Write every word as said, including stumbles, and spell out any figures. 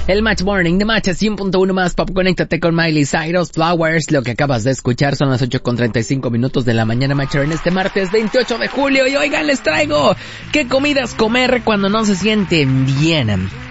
El Match Morning de Match cien punto uno más pop. Conéctate con Miley Cyrus, Flowers. Lo que acabas de escuchar son las ocho con treinta y cinco minutos de la mañana, Matcher, en este martes veintiocho de julio. Y oigan, les traigo qué comidas comer cuando no se sienten bien.